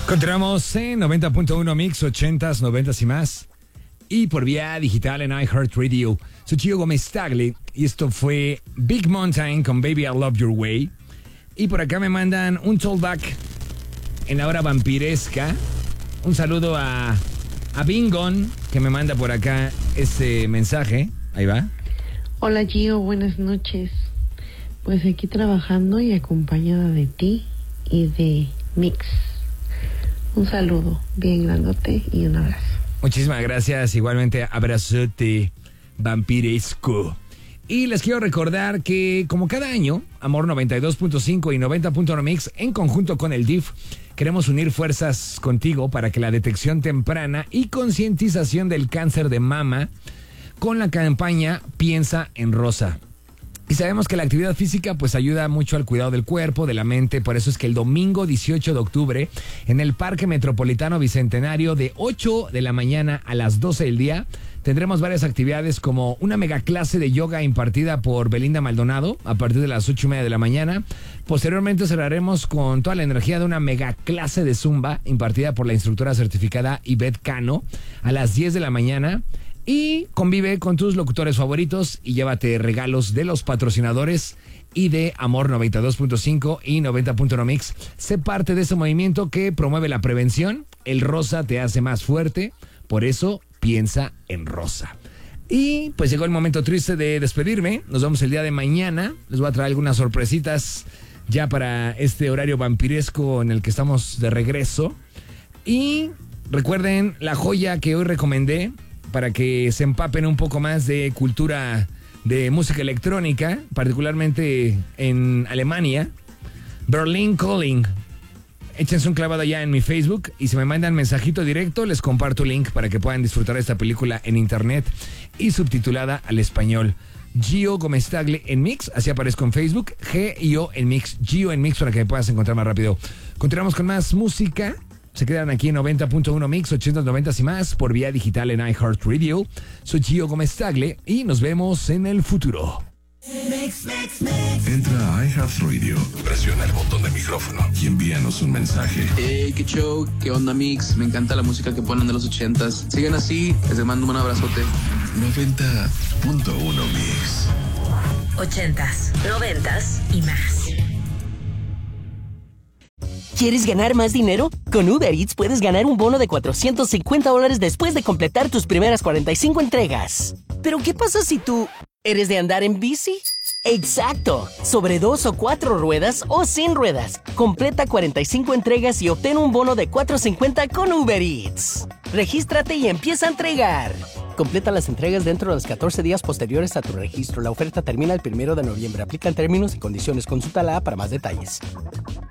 Continuamos en 90.1 Mix, 80s, 90s y más. Y por vía digital en iHeartRadio. Soy Gio Gómez Tagle y esto fue Big Mountain con Baby I Love Your Way. Y por acá me mandan un tollback en la hora vampiresca. Un saludo a Bingon, que me manda por acá este mensaje. Ahí va. Hola Gio, buenas noches. Pues aquí trabajando y acompañada de ti y de Mix. Un saludo bien grandote y un abrazo. Muchísimas gracias, igualmente abrazote vampiresco. Y les quiero recordar que, como cada año, Amor 92.5 y 90.1 Mix, en conjunto con el DIF, queremos unir fuerzas contigo para que la detección temprana y concientización del cáncer de mama con la campaña Piensa en Rosa. Y sabemos que la actividad física pues ayuda mucho al cuidado del cuerpo, de la mente. Por eso es que el domingo 18 de octubre en el Parque Metropolitano Bicentenario de 8 de la mañana a las 12 del día tendremos varias actividades como una mega clase de yoga impartida por Belinda Maldonado a partir de las 8:30 de la mañana. Posteriormente cerraremos con toda la energía de una mega clase de zumba impartida por la instructora certificada Ivette Cano a las 10 de la mañana. Y convive con tus locutores favoritos y llévate regalos de los patrocinadores y de Amor 92.5 y 90.1 Mix. Sé parte de ese movimiento que promueve la prevención. El rosa te hace más fuerte, por eso piensa en rosa. Y pues llegó el momento triste de despedirme. Nos vemos el día de mañana. Les voy a traer algunas sorpresitas ya para este horario vampiresco en el que estamos de regreso. Y recuerden la joya que hoy recomendé para que se empapen un poco más de cultura de música electrónica, particularmente en Alemania. Berlin Calling. Échense un clavado allá en mi Facebook y si me mandan mensajito directo, les comparto el link para que puedan disfrutar de esta película en internet y subtitulada al español. Gio Gómez Tagle en Mix, así aparezco en Facebook. G-I-O en Mix, Gio en Mix para que me puedas encontrar más rápido. Continuamos con más música. Se quedan aquí en 90.1 Mix, 80, 90 y más, por vía digital en iHeartRadio. Soy Gio Gómez Tagle y nos vemos en el futuro. Entra a iHeartRadio, presiona el botón de micrófono y envíanos un mensaje. Hey, qué show, qué onda Mix, me encanta la música que ponen de los 80s. Sigan así, les mando un abrazote. 90.1 Mix. 80s, 90s y más. ¿Quieres ganar más dinero? Con Uber Eats puedes ganar un bono de $450 después de completar tus primeras 45 entregas. ¿Pero qué pasa si tú eres de andar en bici? ¡Exacto! Sobre 2 o 4 ruedas o sin ruedas. Completa 45 entregas y obtén un bono de $450 con Uber Eats. Regístrate y empieza a entregar. Completa las entregas dentro de los 14 días posteriores a tu registro. La oferta termina el 1 de noviembre. Aplican términos y condiciones. Consulta la app para más detalles.